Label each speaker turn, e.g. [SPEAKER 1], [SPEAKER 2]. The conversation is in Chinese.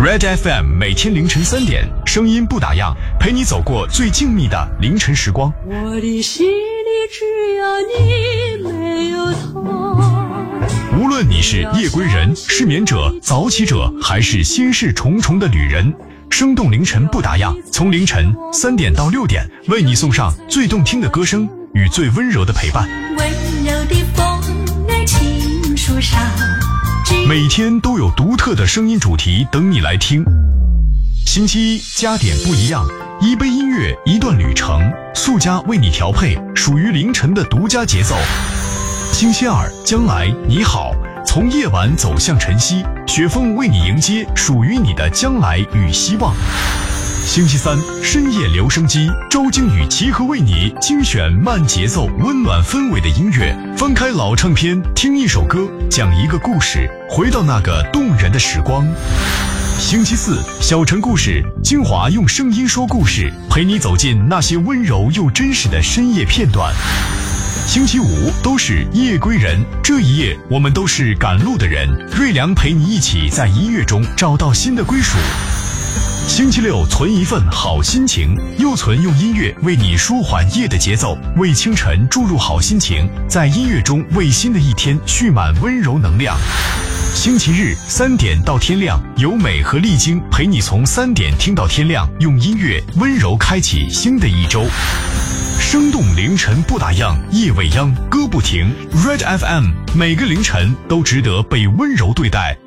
[SPEAKER 1] Red FM 每天凌晨3点，声音不打烊，陪你走过最静谧的凌晨时光。
[SPEAKER 2] 我的心里只有你，没有他。
[SPEAKER 1] 无论你是夜归人、失眠者、早起者，还是心事重重的旅人，生动凌晨不打烊，从凌晨3点到6点，为你送上最动听的歌声与最温柔的陪伴。
[SPEAKER 2] 温柔的风在青树上，
[SPEAKER 1] 每天都有独特的声音主题等你来听。星期一加点不一样，一杯音乐，一段旅程，素家为你调配属于凌晨的独家节奏。星期二将来你好，从夜晚走向晨曦，雪峰为你迎接属于你的将来与希望。星期三深夜留声机，周经与齐和为你精选慢节奏温暖氛围的音乐，翻开老唱片，听一首歌，讲一个故事，回到那个动人的时光。星期四小城故事，精华用声音说故事，陪你走进那些温柔又真实的深夜片段。星期五都是夜归人，这一夜我们都是赶路的人，瑞良陪你一起在音乐中找到新的归属。星期六存一份好心情，又存用音乐为你舒缓夜的节奏，为清晨注入好心情，在音乐中为新的一天蓄满温柔能量。星期日3点到天亮，由美和丽晶陪你从3点听到天亮，用音乐温柔开启新的一周。生动凌晨不打烊，夜未央歌不停。 Red FM 每个凌晨都值得被温柔对待，